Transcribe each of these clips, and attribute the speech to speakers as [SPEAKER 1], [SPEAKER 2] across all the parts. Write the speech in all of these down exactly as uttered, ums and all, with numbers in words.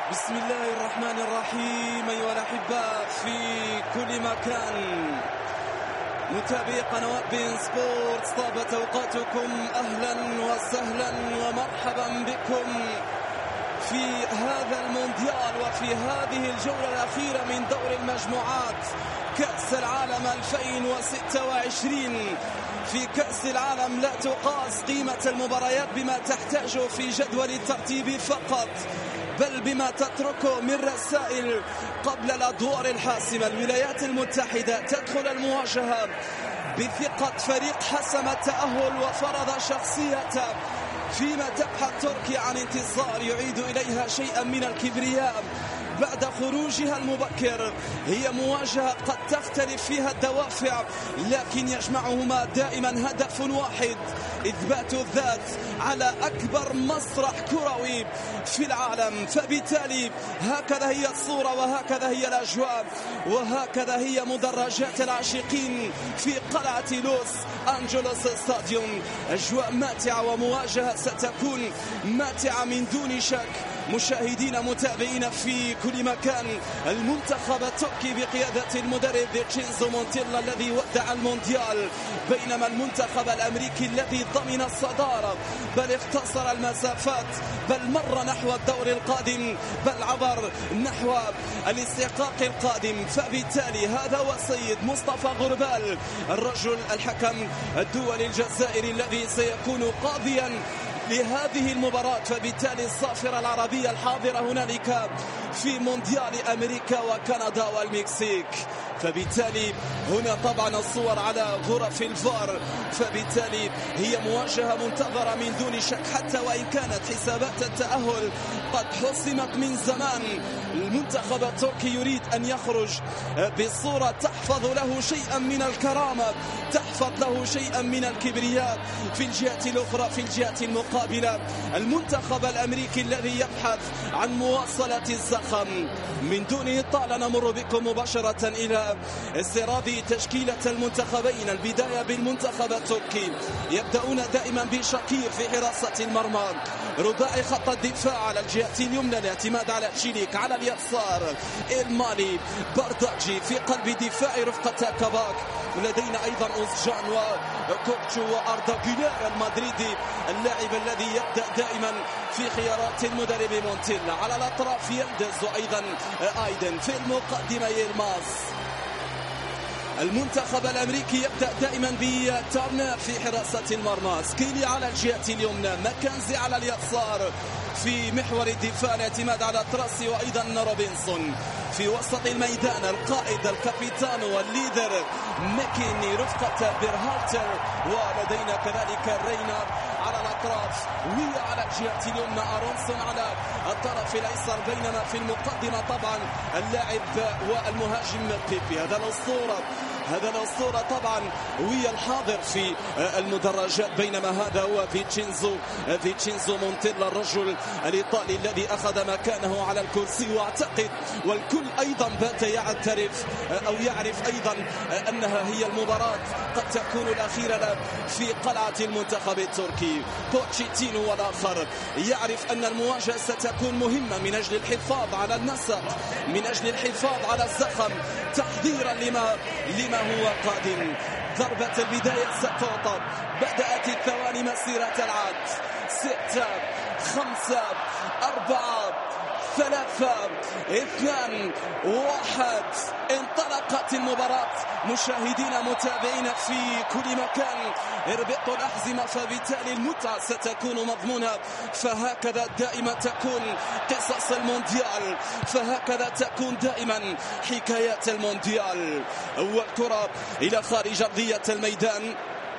[SPEAKER 1] بسم الله الرحمن الرحيم. أيها الأحباء في كل مكان، متابعي قنوات بين سبورت، طابت أوقاتكم، أهلا وسهلا ومرحبا بكم في هذا المونديال وفي هذه الجولة الأخيرة من دور المجموعات كأس العالم ألفين وستة وعشرين. في كأس العالم لا تقاس قيمة المباريات بما تحتاجه في جدول الترتيب فقط، بل بما تتركه من رسائل قبل الأدوار الحاسمة. الولايات المتحدة تدخل المواجهة بثقة فريق حسم التأهل وفرض شخصيته، فيما تبحث تركيا عن انتصار يعيد إليها شيئا من الكبرياء بعد خروجها المبكر. هي مواجهة قد تختلف فيها الدوافع، لكن يجمعهما دائما هدف واحد: إثبات الذات على أكبر مسرح كروي في العالم. فبالتالي هكذا هي الصورة، وهكذا هي الأجواء، وهكذا هي مدرجات العاشقين في قلعة لوس أنجلوس ستاديوم. أجواء ماتعة ومواجهة ستكون ماتعة من دون شك. مشاهدين متابعين في كل مكان، المنتخب التركي بقيادة المدرب تشينزو مونتيلا الذي ودع المونديال، بينما المنتخب الأمريكي الذي ضمن الصدارة، بل اختصر المسافات، بل مر نحو الدور القادم، بل عبر نحو الاستحقاق القادم. فبالتالي هذا هو السيد مصطفى غربال، الرجل الحكم الدولي الجزائري الذي سيكون قاضيا لهذه المباراة. فبالتالي الصافرة العربية الحاضرة هنالك في مونديال أمريكا وكندا والمكسيك. فبالتالي هنا طبعا الصور على غرف الفار. فبالتالي هي مواجهة منتظرة من دون شك، حتى وإن كانت حسابات التأهل قد حسمت من زمان. المنتخب التركي يريد أن يخرج بصورة تحفظ له شيئا من الكرامة، تحفظ له شيئا من الكبرياء. في الجهة الأخرى، في الجهة المقابلة، المنتخب الأمريكي الذي يبحث عن مواصلة الزخم. من دون إطالة نمر بكم مباشرة إلى استعراض تشكيلة المنتخبين. البداية بالمنتخب التركي، يبدأون دائما بشاكير في حراسة المرمى، رباعي خط الدفاع على الجهة اليمنى الاعتماد على تشيليك، على اليسار المالي بارداجي، في قلب دفاع رفقة كاباك، ولدينا أيضا أوزجان وكوكتشو وأردا جولير المدريدي، اللاعب الذي يبدأ دائما في خيارات المدرب مونتيلا. على الأطراف يلدز وأيضا آيدن، في المقدمة يلماس. المنتخب الأمريكي يبدأ دائما بتارنر في حراسة المرمى، سكيلي على الجهة اليمنى، ماكنزي على اليسار، في محور الدفاع الاعتماد على تراسي وأيضا روبنسون. في وسط الميدان القائد الكابيتان والليدر ماكيني رفقة بيرهالتر، ولدينا كذلك رينار على الأطراف، ويا على الجهة اليمنى، أرونسون على الطرف الأيسر، بينما في المقدمة طبعا اللاعب والمهاجم بيبي. هذا الأسطورة هذا الأسطورة طبعا ويا الحاضر في المدرجات، بينما هذا هو فيتشينزو فيتشينزو مونتيلا، الرجل الإيطالي الذي أخذ مكانه على الكرسي. واعتقد والكل أيضا بات يعترف أو يعرف أيضا أنها هي المباراة قد تكون الأخيرة في قلعة المنتخب التركي. بوتشيتينو والآخر يعرف أن المواجهة ستكون مهمة من أجل الحفاظ على النسق، من أجل الحفاظ على الزخم، تحضيرا لما لما هو قادم. ضربة البداية ستعطى، بدأت الثواني مسيرة العد. ستة، خمسة، أربعة، ثلاثة، اثنان، واحد. انطلقت المباراة. مشاهدين متابعين في كل مكان، اربطوا الأحزمة، فبالتالي المتعة ستكون مضمونة. فهكذا دائما تكون قصص المونديال، فهكذا تكون دائما حكايات المونديال. أول كرة إلى خارج أرضية الميدان،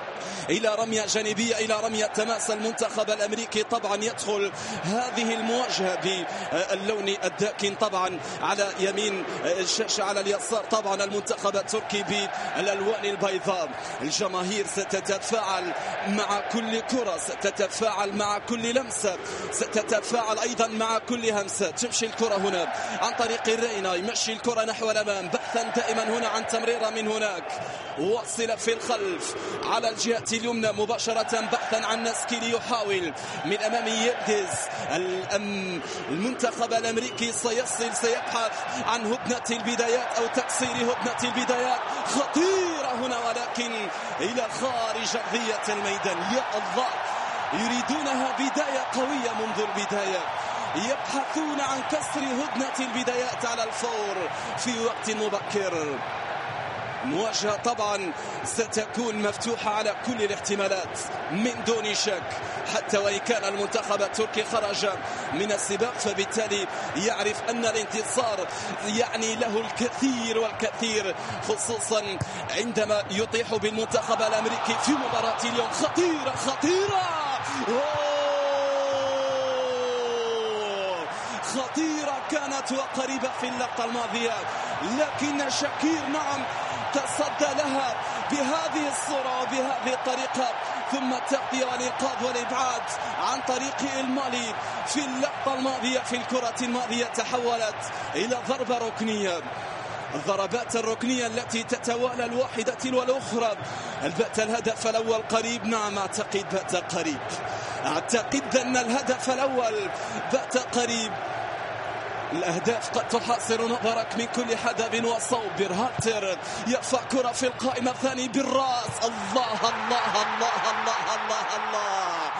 [SPEAKER 1] إلى رمية جانبية، إلى رمية تماس. المنتخب الأمريكي طبعا يدخل هذه المواجهة باللون الداكن طبعا على يمين الشاشة، على اليسار طبعا المنتخب التركي بالألوان البيضاء. الجماهير ستتفاعل مع كل كرة، ستتفاعل مع كل لمسة، ستتفاعل أيضا مع كل همسة. تمشي الكرة هنا عن طريق الرينا، يمشي الكرة نحو الأمام، بحثا دائما هنا عن تمريرة من هناك، وصل في الخلف على الجهة اليمنى مباشرة بحثا عن نسكيلي، يحاول من أمام يلدز. المنتخب الأمريكي سيصل، سيبحث عن هدنة البدايات أو تكسير هدنة البدايات. خطيرة هنا ولكن إلى خارج أرضية الميدان. يا الله، يريدونها بداية قوية منذ البداية، يبحثون عن كسر هدنة البدايات على الفور في وقت مبكر. مواجهة طبعا ستكون مفتوحة على كل الاحتمالات من دون شك، حتى وإن كان المنتخب التركي خرج من السباق، فبالتالي يعرف أن الانتصار يعني له الكثير والكثير، خصوصا عندما يطيح بالمنتخب الأمريكي في مباراة اليوم. خطيرة خطيرة خطيرة كانت وقريبة في اللقطة الماضية، لكن شاكير نعم تصدى لها بهذه الصورة وبهذه الطريقة، ثم التغطية والإنقاذ والإبعاد عن طريق المالي في اللقطة الماضية. في الكرة الماضية تحولت إلى ضربة ركنية. الضربات الركنية التي تتوالى الواحدة والأخرى. البات الهدف الأول قريب؟ نعم أعتقد بات قريب، أعتقد أن الهدف الأول بات قريب. الأهداف قد تحاصر نظرك من كل حدب وصوب. بيرهالتر يرفع كرة في القائمة الثاني بالرأس. الله الله الله الله الله الله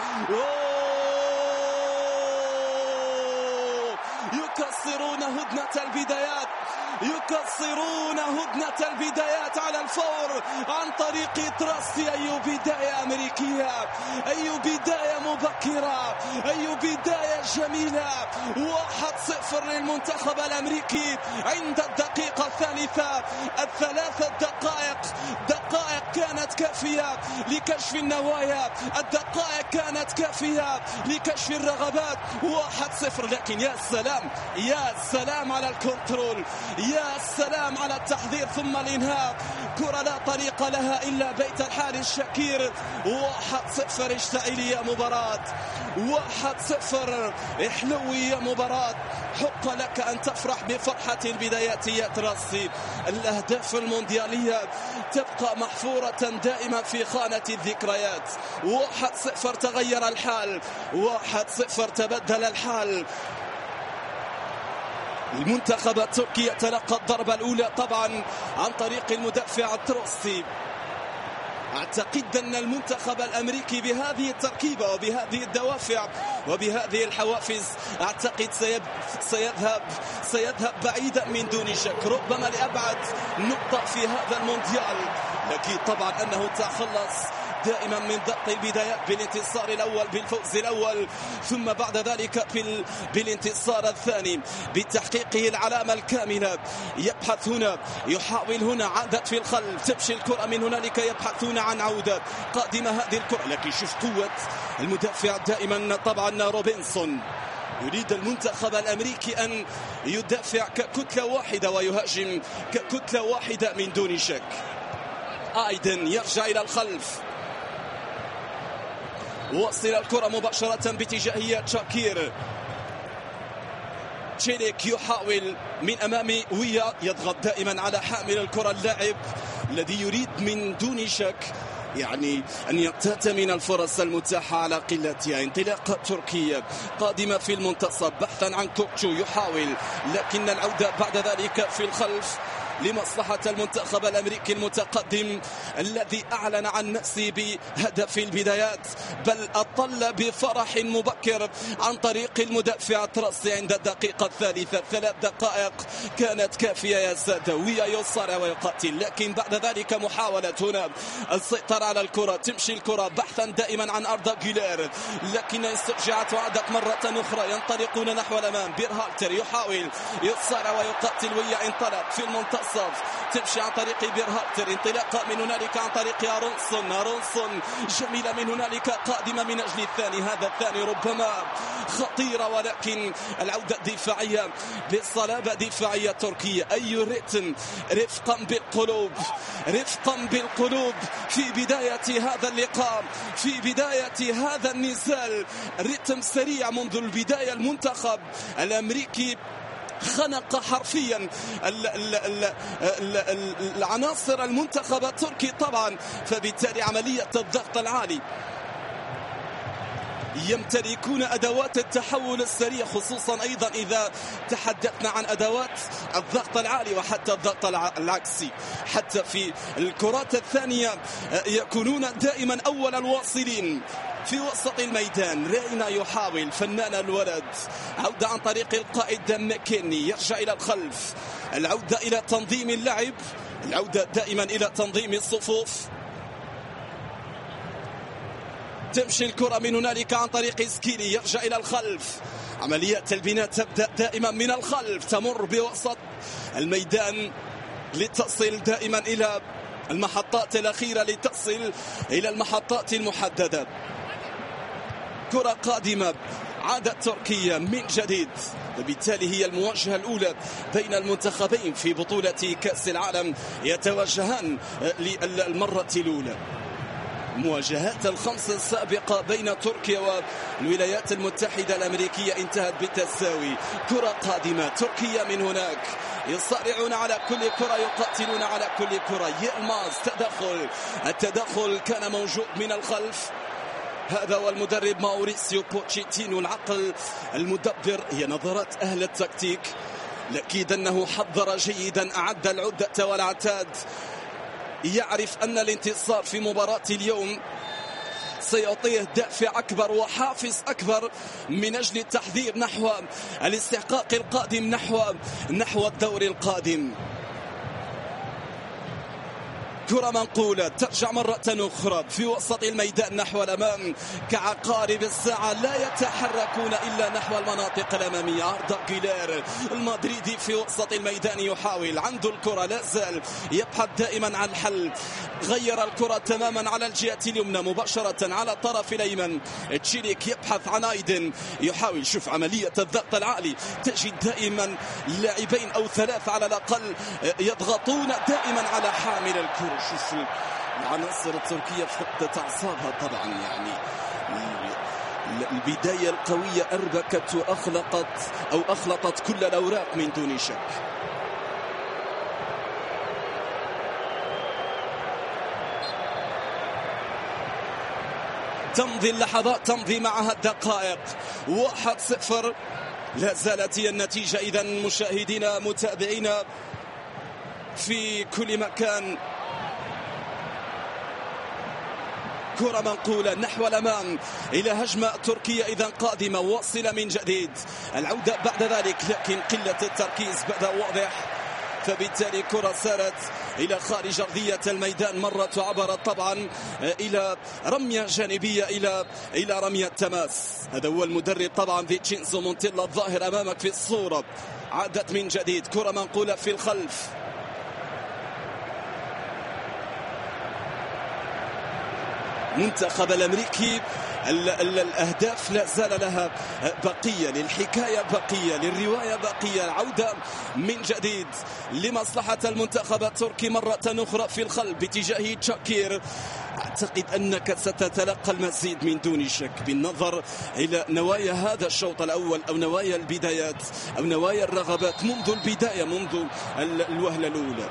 [SPEAKER 1] يكسرون هدنة البدايات، يكسرون هدنة البدايات على الفور عن طريق تراستي. أي بداية أمريكية، أي بداية مبكرة، أي بداية جميلة. واحد صفر للمنتخب الأمريكي عند الدقيقة الثالثة. الثلاثة دقائق دقائق كانت كافية لكشف النوايا، الدقائق كانت كافية لكشف الرغبات. واحد صفر، لكن يا سلام يا سلام على الكنترول، يا سلام على التحضير ثم الإنهاء. كرة لا طريق لها إلا بيت الحارس الشاكير. واحد صفر اشتعلية مباراة، واحد صفر احلوية مباراة. حق لك أن تفرح بفرحة البدايات يا تراسي. الأهداف المونديالية تبقى محفورة دائما في خانة الذكريات. واحد صفر تغير الحال، واحد صفر تبدل الحال. المنتخب التركي يتلقى الضربة الأولى طبعا عن طريق المدافع التروسي. أعتقد أن المنتخب الأمريكي بهذه التركيبة وبهذه الدوافع وبهذه الحوافز أعتقد سيذهب سيذهب بعيدا من دون شك، ربما لأبعد نقطة في هذا المونديال. لكن طبعا أنه تخلص دائما من ضغط البدايات بالانتصار الأول، بالفوز الأول، ثم بعد ذلك بالانتصار الثاني بتحقيقه العلامة الكاملة. يبحث هنا، يحاول هنا، عادت في الخلف، تمشي الكرة من هنالك، يبحثون عن عودة قادمة هذه الكرة. لكن شوف قوة المدافع دائما طبعا روبنسون. يريد المنتخب الأمريكي أن يدافع ككتلة واحدة ويهاجم ككتلة واحدة من دون شك. آيدن يرجع إلى الخلف، وصل الكرة مباشرة باتجاهية شاكير. تشيليك يحاول من أمام ويا، يضغط دائما على حامل الكرة اللاعب الذي يريد من دون شك يعني أن يقتات من الفرص المتاحة على قلتها. انطلاقة تركية قادمة في المنتصف بحثا عن كوكتشو، يحاول لكن العودة بعد ذلك في الخلف لمصلحة المنتخب الأمريكي المتقدم الذي أعلن عن نفسه بهدف البدايات، بل أطل بفرح مبكر عن طريق المدافع تراسي عند الدقيقة الثالثة. ثلاث دقائق كانت كافية يا سادة. ويا يصارع ويقاتل، لكن بعد ذلك محاولة هنا السيطرة على الكرة، تمشي الكرة بحثا دائما عن أردا جولير، لكن استرجعت وعادت مرة أخرى. ينطلقون نحو الأمام. بيرهالتر يحاول يصارع ويقاتل. ويا انطلق في المنتصف، تمشي عن طريق بيرهالتر، انطلاقة من هنالك عن طريق أرونسون. أرونسون جميلة من هنالك، قادمة من أجل الثاني. هذا الثاني ربما خطيرة، ولكن العودة دفاعية بصلابة دفاعية تركية. أي رتم، رفقا بالقلوب، رفقا بالقلوب في بداية هذا اللقاء، في بداية هذا النزال. رتم سريع منذ البداية. المنتخب الأمريكي خنق حرفيا العناصر المنتخب التركي طبعا. فبالتالي عملية الضغط العالي يمتلكون أدوات التحول السريع، خصوصا أيضا إذا تحدثنا عن أدوات الضغط العالي وحتى الضغط العكسي. حتى في الكرات الثانية يكونون دائما أول الواصلين في وسط الميدان. رينا يحاول، فنان الولد، عودة عن طريق القائد مكيني، يرجع إلى الخلف، العودة إلى تنظيم اللعب، العودة دائما إلى تنظيم الصفوف. تمشي الكرة من هنالك عن طريق سكيلي، يرجع إلى الخلف. عمليات البناء تبدأ دائما من الخلف، تمر بوسط الميدان لتصل دائما إلى المحطات الأخيرة، لتصل إلى المحطات المحددة. كرة قادمة، عادة تركيا من جديد، وبالتالي هي المواجهة الأولى بين المنتخبين في بطولة كأس العالم، يتواجهان للمرة الأولى. المواجهات الخمس السابقة بين تركيا والولايات المتحدة الأمريكية انتهت بالتساوي. كرة قادمة تركيا من هناك، يصارعون على كل كرة، يقاتلون على كل كرة. يلماس، تدخل، التدخل كان موجود من الخلف. هذا هو المدرب ماوريسيو بوتشيتينو، العقل المدبر. هي نظرات أهل التكتيك، لأكيد أنه حضر جيدا، أعد العدة والعتاد، يعرف أن الانتصار في مباراة اليوم سيعطيه دافع أكبر وحافز أكبر من أجل التحضير نحو الاستحقاق القادم، نحو نحو الدور القادم. كرة منقولة ترجع مرة أخرى في وسط الميدان نحو الأمام، كعقارب الساعة لا يتحركون إلا نحو المناطق الأمامية. أردا جيلير المدريدي في وسط الميدان يحاول، عنده الكرة، لا زال يبحث دائما عن الحل. غير الكرة تماما على الجهة اليمنى مباشرة على الطرف الأيمن. تشيليك يبحث عن أيدن، يحاول. شوف عملية الضغط العالي، تجد دائما لاعبين أو ثلاث على الأقل يضغطون دائما على حامل الكرة. شوف العناصر التركية فقدت أعصابها طبعا، يعني البداية القوية أربكت وأخلقت أو أخلطت كل الأوراق من دون شك. تمضي اللحظات، تمضي معها الدقائق. واحد صفر، لا زالت هي النتيجة. إذا مشاهدينا متابعينا في كل مكان، كرة منقولة نحو الأمام إلى هجمة تركية إذا قادمة واصلة من جديد. العودة بعد ذلك، لكن قلة التركيز بدأ واضح. فبالتالي كرة سارت إلى خارج أرضية الميدان، مرت وعبرت طبعا إلى رمية جانبية، إلى إلى رمية تماس. هذا هو المدرب طبعا فيتشينزو مونتيلا الظاهر أمامك في الصورة. عادت من جديد، كرة منقولة في الخلف. منتخب الأمريكي ال ال الأهداف لا زال لها بقية، للحكاية بقية، للرواية بقية. العودة من جديد لمصلحة المنتخب التركي مرة أخرى في الخلف باتجاه تشاكير. أعتقد أنك ستتلقى المزيد من دون شك بالنظر إلى نوايا هذا الشوط الأول، أو نوايا البدايات، أو نوايا الرغبات منذ البداية، منذ الوهلة الأولى.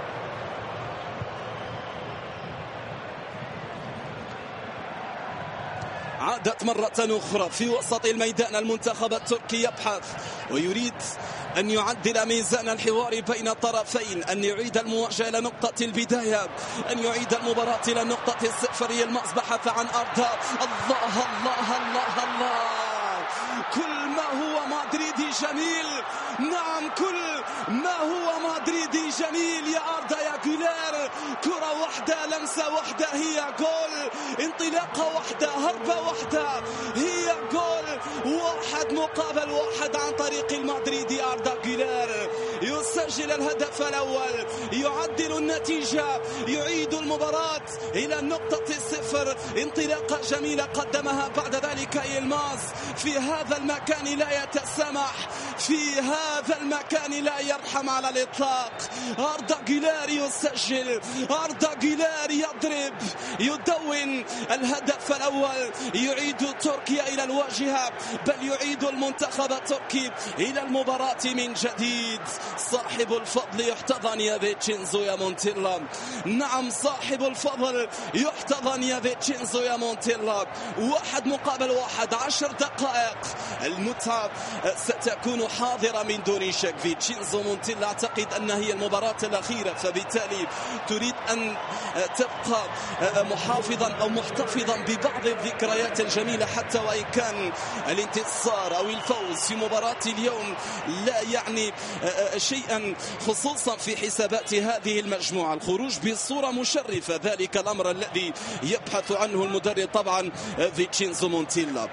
[SPEAKER 1] عادت مرة أخرى في وسط الميدان. المنتخب التركي يبحث ويريد أن يعدل ميزان الحوار بين الطرفين، أن يعيد المواجهة إلى نقطة البداية، أن يعيد المباراة إلى نقطة الصفر. يلماس بحث عن أردا. الله الله الله الله، كل ما هو مدريدي جميل. نعم، كل ما هو مدريدي جميل يا أردا يا جولير. كرة واحدة، لمسة واحدة، هي جول. انطلاقة واحدة، هربة واحدة، هي جول. واحد مقابل واحد عن طريق المدريدي أردا جولير. يسجل الهدف الأول، يعدل النتيجة، يعيد المباراة إلى نقطة الصفر. انطلاقة جميلة قدمها بعد ذلك يلماس في هذا المكان، لا يتسامح في هذا هذا المكان لا يرحم على الإطلاق. أردا جولير يسجل، أردا جولير يضرب، يدون الهدف الأول، يعيد تركيا إلى الواجهة، بل يعيد المنتخب التركي إلى المباراة من جديد. صاحب الفضل يحتضن يا فيتشينزو يا مونتيلا، نعم صاحب الفضل يحتضن يا فيتشينزو يا مونتيلا. واحد مقابل واحد، عشر دقائق، المتعة ستكون حاضرة من دون شك. فيتشينزو مونتيلا أعتقد أنها هي المباراة الأخيرة، فبالتالي تريد أن تبقى محافظا أو محتفظا ببعض الذكريات الجميلة، حتى وإن كان الانتصار أو الفوز في مباراة اليوم لا يعني شيئا، خصوصا في حسابات هذه المجموعة. الخروج بصورة مشرفة ذلك الأمر الذي يبحث عنه المدرب طبعا فيتشينزو مونتيلا.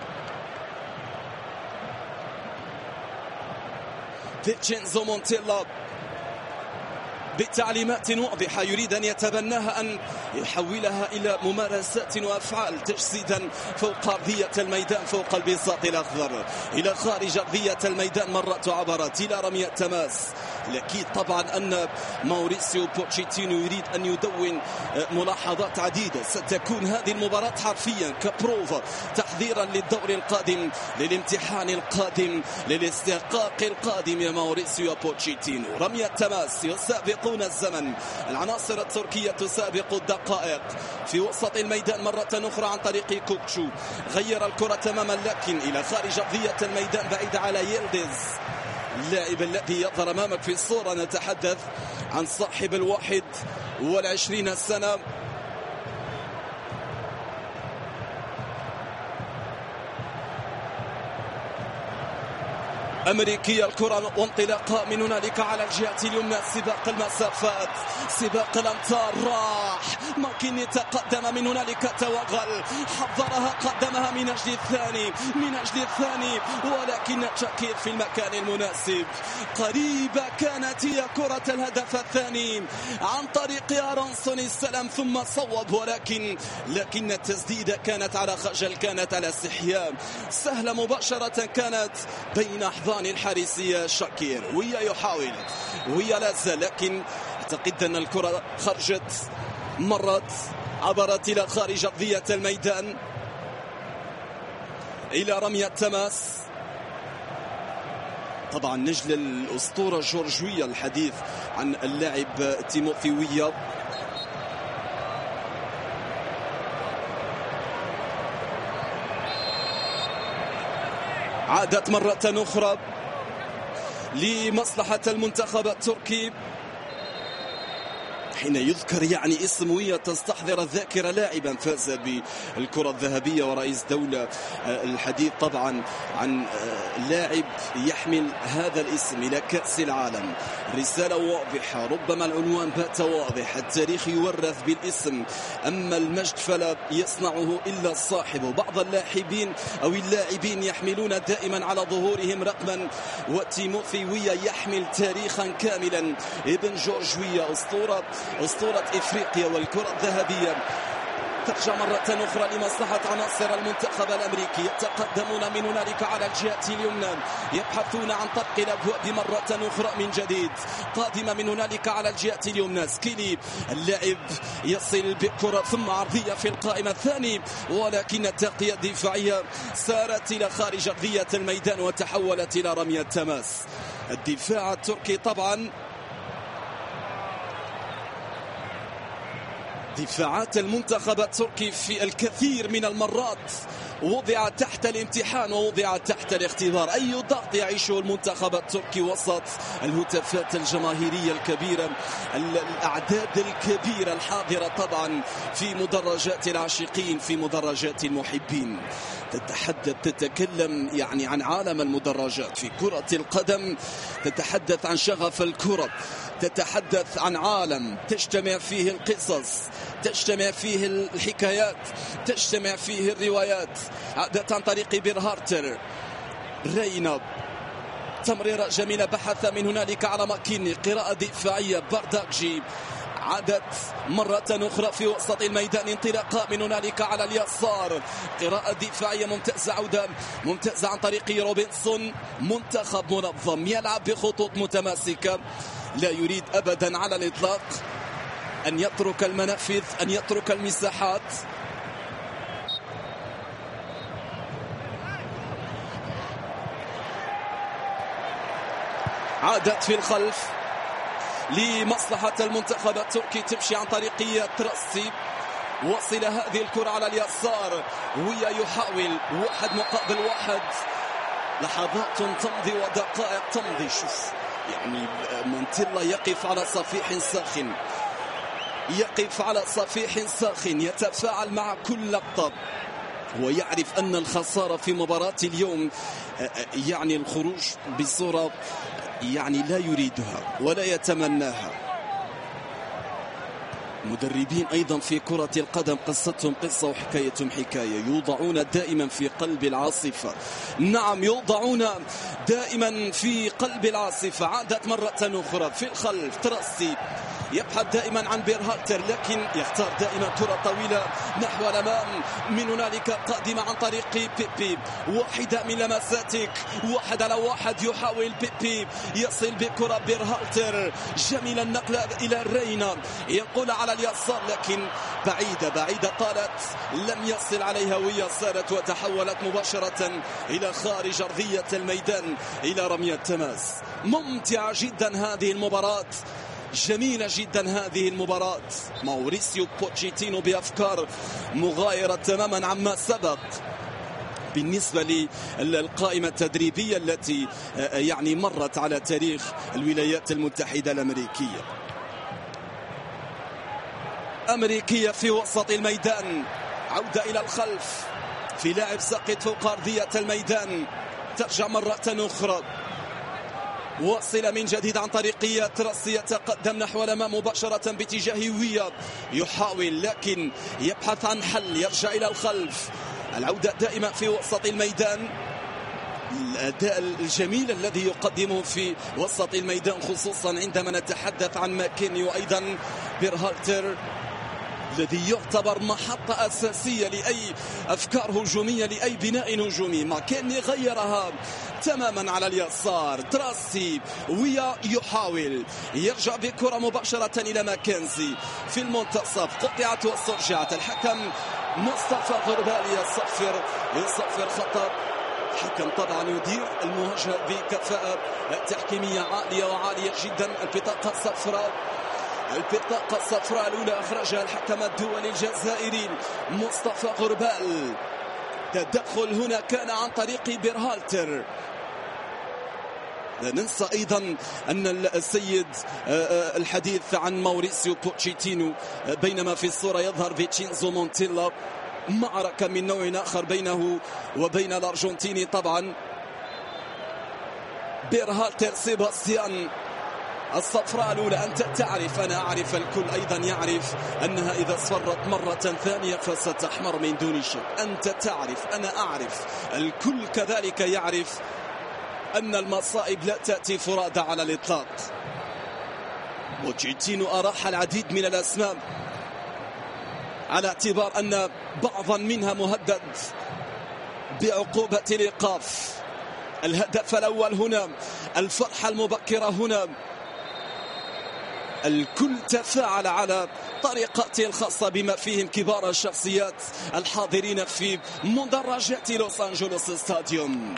[SPEAKER 1] فيتشينزو مونتيلا بتعليمات واضحة يريد أن يتبناها، أن يحولها إلى ممارسات وأفعال، تجسيدا فوق أرضية الميدان، فوق البساط الأخضر، إلى خارج أرضية الميدان، مرة عبرت إلى رمية تماس. الأكيد طبعا أن ماوريسيو بوتشيتينو يريد أن يدون ملاحظات عديدة. ستكون هذه المباراة حرفيا كبروفا، تحضيرا للدور القادم، للامتحان القادم، للاستحقاق القادم يا ماوريسيو بوتشيتينو. رمية تماس، يسابقون الزمن، العناصر التركية تسابق الدقائق في وسط الميدان مرة أخرى عن طريق كوكشو. غير الكرة تماما لكن إلى خارج أرضية الميدان، بعيد على يلدز، اللاعب الذي يظهر أمامك في الصورة. نتحدث عن صاحب الواحد والعشرين سنة، أمريكية الكرة، وانطلاقها من هنالك على الجهة اليمنى. سباق المسافات، سباق الأمتار، راح ماكيني تقدم من هنالك، توغل، حضرها، قدمها من أجل الثاني، من أجل الثاني، ولكن تشكيل في المكان المناسب. قريبة كانت هي كرة الهدف الثاني عن طريق أرونسون، السلام ثم صوب، ولكن لكن التسديدة كانت على خجل، كانت على استحياء، سهلة مباشرة كانت بين أحضان الحارسية شاكير، ويا يحاول ويا لازال، لكن أعتقد أن الكرة خرجت، مرت، عبرت إلى خارج أرضية الميدان إلى رمية تماس. طبعا نجل الأسطورة جورجويا، الحديث عن اللاعب تيموثي ويا. عادت مرة أخرى لمصلحة المنتخب التركي حين يذكر يعني اسم ويا تستحضر الذاكرة لاعبا فاز بالكرة الذهبية ورئيس دولة. الحديث طبعا عن لاعب يحمل هذا الاسم إلى كأس العالم. رسالة واضحة، ربما العنوان بات واضح، التاريخ يورث بالاسم، أما المجد فلا يصنعه إلا صاحبه. بعض اللاعبين أو اللاعبين يحملون دائما على ظهورهم رقما، وتيموثي ويا يحمل تاريخا كاملا. ابن جورج ويا، أسطورة أسطورة إفريقيا والكرة الذهبية، ترجع مرة أخرى لمصلحة عناصر المنتخب الأمريكي. يتقدمون من هنالك على الجهة اليمنى، يبحثون عن طرق الأبواب مرة أخرى من جديد. قادمة من هنالك على الجهة اليمنى، سكيلي اللاعب يصل بكرة ثم عرضية في القائمة الثاني، ولكن التغطية الدفاعية سارت إلى خارج أرضية الميدان وتحولت إلى رمية تماس. الدفاع التركي طبعا، دفاعات المنتخب التركي في الكثير من المرات وضعت تحت الامتحان ووضعت تحت الاختبار. أي ضغط يعيشه المنتخب التركي وسط الهتافات الجماهيرية الكبيرة، الأعداد الكبيرة الحاضرة طبعا في مدرجات العاشقين، في مدرجات المحبين. تتحدث تتكلم يعني عن عالم المدرجات في كرة القدم، تتحدث عن شغف الكرة، تتحدث عن عالم تجتمع فيه القصص، تجتمع فيه الحكايات، تجتمع فيه الروايات. عادت عن طريق بيرهارتر، ريناب، تمريرة جميلة، بحث من هنالك على ماكيني، قراءة دفاعية، بارداكجي عادت مرة أخرى في وسط الميدان، انطلاقا من هنالك على اليسار، قراءة دفاعية ممتازة، عودة ممتازة عن طريق روبنسون. منتخب منظم يلعب بخطوط متماسكة، لا يريد أبدا على الإطلاق أن يترك المنافذ، أن يترك المساحات. عادت في الخلف لمصلحة المنتخب التركي، تمشي عن طريق تراسي، وصل هذه الكرة على اليسار، ويا يحاول واحد مقابل واحد، لحظات تمضي ودقائق تمضي. شوف يعني مونتيلا يقف على صفيح ساخن، يقف على صفيح ساخن، يتفاعل مع كل لقطة، ويعرف أن الخسارة في مباراة اليوم يعني الخروج بصورة يعني لا يريدها ولا يتمناها. مدربين أيضا في كرة القدم قصتهم قصة وحكايتهم حكاية، يوضعون دائما في قلب العاصفة. نعم يوضعون دائما في قلب العاصفة. عادت مرة أخرى في الخلف، تراسي يبحث دائما عن بيرهالتر، لكن يختار دائما كرة طويلة نحو الأمام. من هنالك قادمة عن طريق بيبي، واحدة من لمساتك، واحد على واحد، يحاول بيبي يصل بكرة بيرهالتر، جميل النقل إلى رينا، ينقل على اليسار لكن بعيدة بعيدة طالت، لم يصل عليها، وهي صارت وتحولت مباشرة إلى خارج أرضية الميدان إلى رمية تماس. ممتعة جدا هذه المباراة، جميلة جدا هذه المباراة. ماوريسيو بوتشيتينو بأفكار مغايرة تماما عما سبق بالنسبة للقائمة التدريبية التي يعني مرت على تاريخ الولايات المتحدة الأمريكية. أمريكية في وسط الميدان، عودة إلى الخلف في لاعب ساقط فوق أرضية الميدان، ترجع مرة أخرى، واصل من جديد عن طريق تراسي، يتقدم نحو الأمام مباشرة باتجاه ويا، يحاول لكن يبحث عن حل، يرجع إلى الخلف. العودة دائما في وسط الميدان، الأداء الجميل الذي يقدمه في وسط الميدان، خصوصا عندما نتحدث عن ماكيني وأيضا بيرهالتر الذي يعتبر محطة أساسية لأي أفكار هجومية، لأي بناء هجومي. ماكيني غيرها تماما على اليسار، تراسي ويا يحاول يرجع بكرة مباشرة إلى ماكنزي في المنتصف، قطعت واسترجعت. الحكم مصطفى غربال يصفر يصفر خطأ. الحكم طبعا يدير المواجهة بكفاءة تحكيمية عالية وعالية جدا. البطاقة الصفراء البطاقة الصفراء الأولى أخرجها الحكم الدولي الجزائري مصطفى غربال. تدخل هنا كان عن طريق بيرهالتر. لا ننسى أيضا أن السيد الحديث عن ماوريسيو بوتشيتينو، بينما في الصورة يظهر فيتشينزو مونتيلا. معركة من نوع آخر بينه وبين الأرجنتيني طبعا بيرهالتر سيباستيان. الصفراء الأولى، أنت تعرف أنا أعرف، الكل أيضا يعرف أنها إذا اصفرت مرة ثانية فستحمر من دون شك. أنت تعرف أنا أعرف، الكل كذلك يعرف أن المصائب لا تأتي فرادى على الإطلاق. بوتشيتينو أراح العديد من الأسماء على اعتبار أن بعضا منها مهدد بعقوبة الإيقاف. الهدف الأول هنا، الفرحة المبكرة هنا، الكل تفاعل على طريقته الخاصة بما فيهم كبار الشخصيات الحاضرين في مدرجات لوس أنجلوس ستاديوم.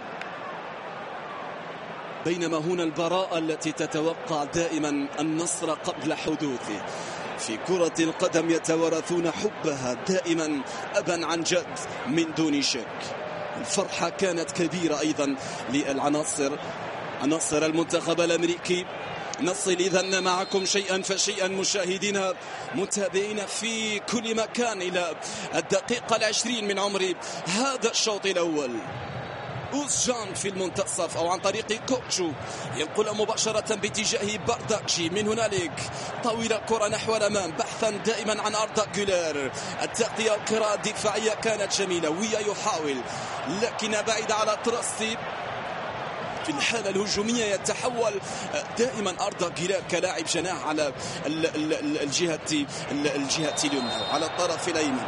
[SPEAKER 1] بينما هنا البراءة التي تتوقع دائما النصر قبل حدوثه. في كرة القدم يتوارثون حبها دائما أبا عن جد من دون شك. الفرحة كانت كبيرة أيضا للعناصر عناصر المنتخب الأمريكي. نصل إذن معكم شيئا فشيئا مشاهدينا متابعين في كل مكان إلى الدقيقة العشرين من عمر هذا الشوط الأول. أوزجان في المنتصف أو عن طريق كوتشو ينقل مباشرة باتجاه بارداكشي. من هنالك طويلة كرة نحو الأمام، بحثا دائما عن أردا جولير. التغطية والقراءة الدفاعية كانت جميلة، ويا يحاول لكن بعيد على تراسي. في الحالة الهجومية يتحول دائما أردا جيلار كلاعب جناح على الجهة الجهة اليمنى على الطرف الأيمن.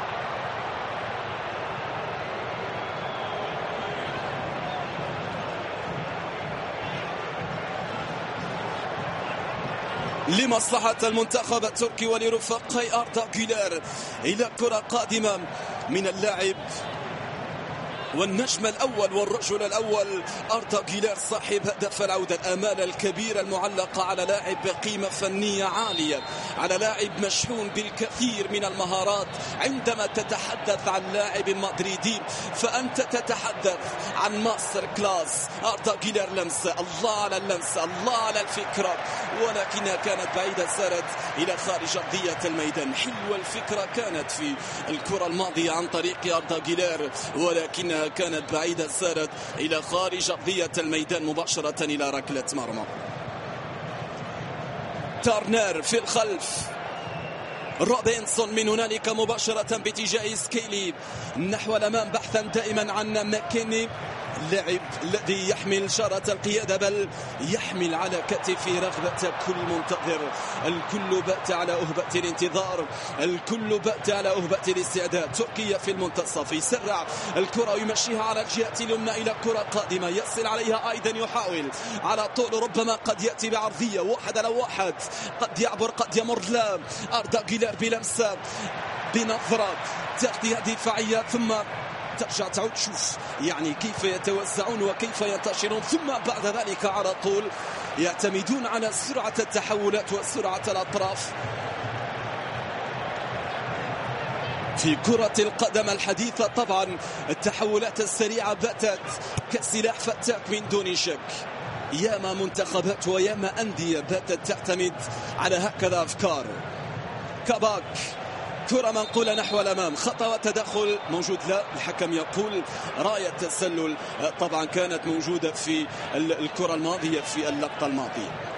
[SPEAKER 1] لمصلحة المنتخب التركي ولرفاقي أردا جيلار إلى كرة قادمة من اللاعب والنجم الأول والرجل الأول أردا جيلار صاحب هدف العودة. الآمال الكبيرة المعلقة على لاعب بقيمة فنية عالية، على لاعب مشحون بالكثير من المهارات. عندما تتحدث عن لاعب مدريدي فأنت تتحدث عن ماستر كلاس. أردا جيلار لمسة، الله على اللمسة، الله على الفكرة، ولكنها كانت بعيدة، سارت إلى خارج أرضية الميدان. حلوة الفكرة كانت في الكرة الماضية عن طريق أردا جيلار، ولكنها كانت بعيدة، سارت إلى خارج أرضية الميدان مباشرة إلى ركلة مرمى. تارنر في الخلف، روبنسون من هنالك مباشرة باتجاه سكيلي نحو الأمام بحثا دائما عن ماكيني، اللاعب الذي يحمل شارة القيادة بل يحمل على كتفه رغبة كل منتظر. الكل بات على أهبة الانتظار، الكل بات على أهبة الاستعداد. تركيا في المنتصف، يسرع الكرة ويمشيها على الجهة اليمنى إلى كرة قادمة، يصل عليها أيضا، يحاول على طول، ربما قد يأتي بعرضية واحد على واحد، قد يعبر قد يمر. لا، أردا جيلار بلمسة، بنظرة، تغطية دفاعية، ثم ترجع تعود تشوف يعني كيف يتوزعون وكيف ينتشرون، ثم بعد ذلك على طول يعتمدون على سرعة التحولات وسرعة الأطراف. في كرة القدم الحديثة طبعا التحولات السريعة باتت كسلاح فتاك من دون شك. ياما منتخبات وياما أندية باتت تعتمد على هكذا أفكار. كاباك، كرة منقولة نحو الأمام، خطأ وتدخل موجود، لا، الحكم يقول راية تسلل طبعا كانت موجودة في الكرة الماضية في اللقطة الماضية.